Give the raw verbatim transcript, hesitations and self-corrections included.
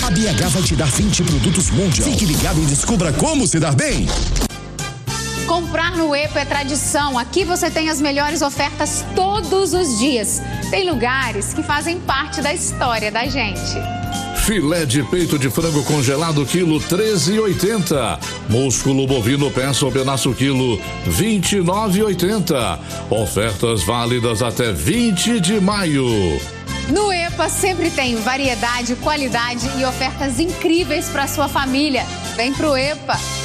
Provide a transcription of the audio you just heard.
A B H vai te dar vinte produtos Mundial. Fique ligado e descubra como se dar bem. Comprar no EPA é tradição. Aqui você tem as melhores ofertas todos os dias. Tem lugares que fazem parte da história da gente. Filé de peito de frango congelado, quilo treze e oitenta. Músculo bovino peça ou pedaço quilo vinte e nove e oitenta. Ofertas válidas até vinte de maio. No EPA sempre tem variedade, qualidade e ofertas incríveis para sua família. Vem pro EPA.